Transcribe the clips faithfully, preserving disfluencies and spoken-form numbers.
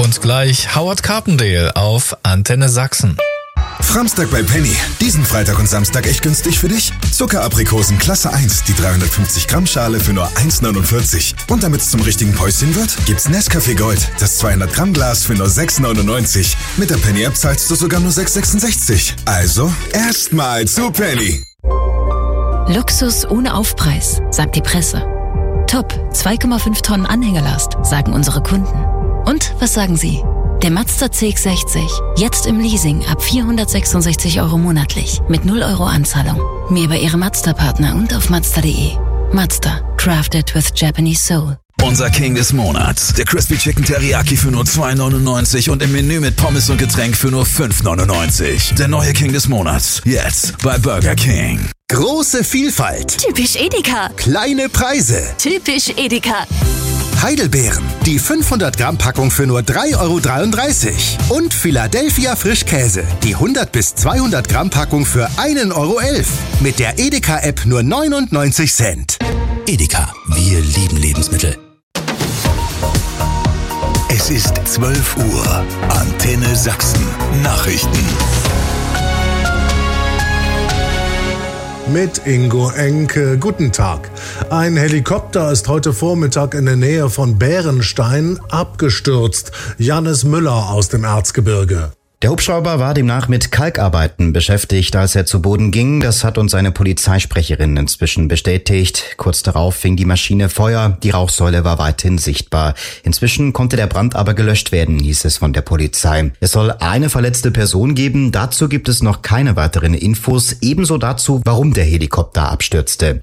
Und gleich Howard Carpendale auf Antenne Sachsen. Framstag bei Penny. Diesen Freitag und Samstag echt günstig für dich. Zuckeraprikosen Klasse eins, die dreihundertfünfzig Gramm Schale für nur eins neunundvierzig. Und damit es zum richtigen Päuschen wird, gibt's Nescafé Gold, das zweihundert Gramm Glas für nur sechs neunundneunzig. Mit der Penny App zahlst du sogar nur sechs sechsundsechzig. Also, erstmal zu Penny. Luxus ohne Aufpreis, sagt die Presse. Top, zwei Komma fünf Tonnen Anhängerlast, sagen unsere Kunden. Und was sagen Sie? Der Mazda C X sechzig, jetzt im Leasing ab vierhundertsechsundsechzig Euro monatlich mit null Euro Anzahlung. Mehr über Ihre Mazda-Partner und auf Mazda punkt de. Mazda, crafted with Japanese soul. Unser King des Monats, der Crispy Chicken Teriyaki für nur zwei neunundneunzig und im Menü mit Pommes und Getränk für nur fünf neunundneunzig. Der neue King des Monats, jetzt bei Burger King. Große Vielfalt. Typisch Edeka. Kleine Preise. Typisch Edeka. Heidelbeeren, die fünfhundert Gramm Packung für nur drei Euro dreiunddreißig. Und Philadelphia Frischkäse, die hundert bis zweihundert Gramm Packung für ein Euro elf. Mit der Edeka-App nur neunundneunzig Cent. Edeka, wir lieben Lebensmittel. Es ist zwölf Uhr. Antenne Sachsen. Nachrichten. Mit Ingo Enke. Guten Tag. Ein Helikopter ist heute Vormittag in der Nähe von Bärenstein abgestürzt. Jannis Müller aus dem Erzgebirge. Der Hubschrauber war demnach mit Kalkarbeiten beschäftigt, als er zu Boden ging. Das hat uns eine Polizeisprecherin inzwischen bestätigt. Kurz darauf fing die Maschine Feuer. Die Rauchsäule war weithin sichtbar. Inzwischen konnte der Brand aber gelöscht werden, hieß es von der Polizei. Es soll eine verletzte Person geben. Dazu gibt es noch keine weiteren Infos. Ebenso dazu, warum der Helikopter abstürzte.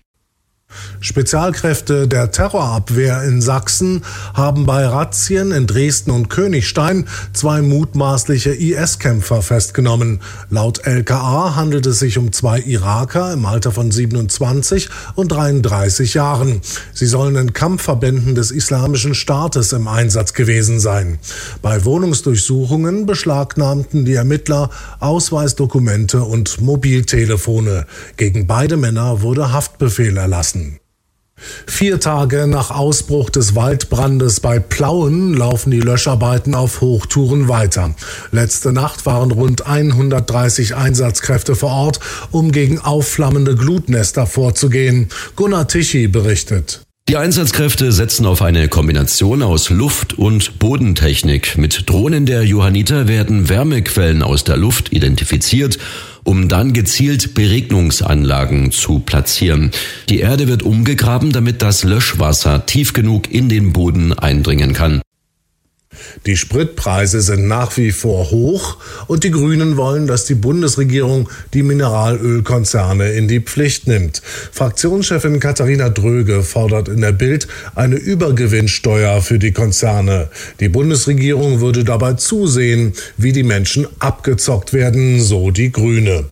Spezialkräfte der Terrorabwehr in Sachsen haben bei Razzien in Dresden und Königstein zwei mutmaßliche I S-Kämpfer festgenommen. Laut L K A handelt es sich um zwei Iraker im Alter von siebenundzwanzig und dreiunddreißig Jahren. Sie sollen in Kampfverbänden des Islamischen Staates im Einsatz gewesen sein. Bei Wohnungsdurchsuchungen beschlagnahmten die Ermittler Ausweisdokumente und Mobiltelefone. Gegen beide Männer wurde Haftbefehl erlassen. Vier Tage nach Ausbruch des Waldbrandes bei Plauen laufen die Löscharbeiten auf Hochtouren weiter. Letzte Nacht waren rund hundertdreißig Einsatzkräfte vor Ort, um gegen aufflammende Glutnester vorzugehen. Gunnar Tichy berichtet. Die Einsatzkräfte setzen auf eine Kombination aus Luft- und Bodentechnik. Mit Drohnen der Johanniter werden Wärmequellen aus der Luft identifiziert, um dann gezielt Beregnungsanlagen zu platzieren. Die Erde wird umgegraben, damit das Löschwasser tief genug in den Boden eindringen kann. Die Spritpreise sind nach wie vor hoch und die Grünen wollen, dass die Bundesregierung die Mineralölkonzerne in die Pflicht nimmt. Fraktionschefin Katharina Dröge fordert in der Bild eine Übergewinnsteuer für die Konzerne. Die Bundesregierung würde dabei zusehen, wie die Menschen abgezockt werden, so die Grüne.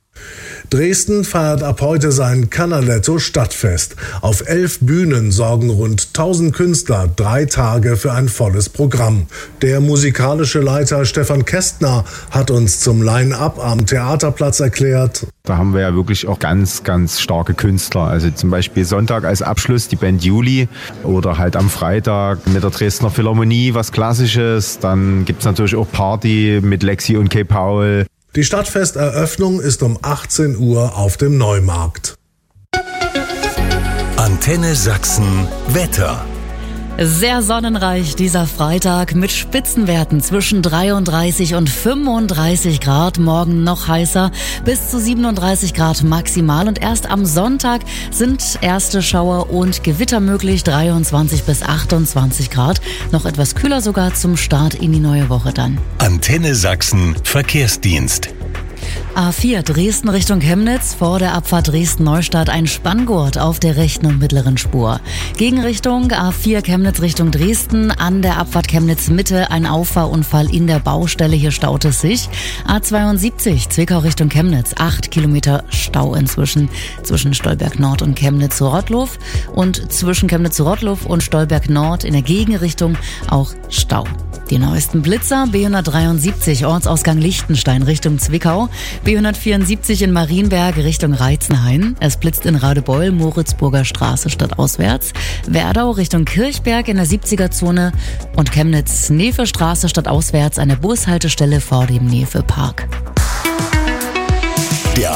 Dresden feiert ab heute sein Canaletto-Stadtfest. Auf elf Bühnen sorgen rund tausend Künstler drei Tage für ein volles Programm. Der musikalische Leiter Stefan Kästner hat uns zum Line-Up am Theaterplatz erklärt: Da haben wir ja wirklich auch ganz, ganz starke Künstler. Also zum Beispiel Sonntag als Abschluss die Band Juli oder halt am Freitag mit der Dresdner Philharmonie was Klassisches. Dann gibt's natürlich auch Party mit Lexi und Kay Paul. Die Stadtfesteröffnung ist um achtzehn Uhr auf dem Neumarkt. Antenne Sachsen Wetter. Sehr sonnenreich dieser Freitag mit Spitzenwerten zwischen dreiunddreißig und fünfunddreißig Grad. Morgen noch heißer, bis zu siebenunddreißig Grad maximal. Und erst am Sonntag sind erste Schauer und Gewitter möglich, dreiundzwanzig bis achtundzwanzig Grad. Noch etwas kühler sogar zum Start in die neue Woche dann. Antenne Sachsen Verkehrsdienst. A vier Dresden Richtung Chemnitz, vor der Abfahrt Dresden-Neustadt ein Spanngurt auf der rechten und mittleren Spur. Gegenrichtung A vier Chemnitz Richtung Dresden, an der Abfahrt Chemnitz-Mitte ein Auffahrunfall in der Baustelle, hier staut es sich. A zweiundsiebzig Zwickau Richtung Chemnitz, acht Kilometer Stau inzwischen zwischen Stolberg Nord und Chemnitz zu Rottlow und zwischen Chemnitz zu Rottlow und Stolberg Nord in der Gegenrichtung auch Stau. Die neuesten Blitzer: B hundertdreiundsiebzig Ortsausgang Lichtenstein Richtung Zwickau, B hundertvierundsiebzig in Marienberg Richtung Reitzenhain. Es blitzt in Radebeul, Moritzburger Straße stadtauswärts, Werdau Richtung Kirchberg in der siebziger-Zone und Chemnitz Nefe Straße stadtauswärts an der Bushaltestelle vor dem Nefe Park.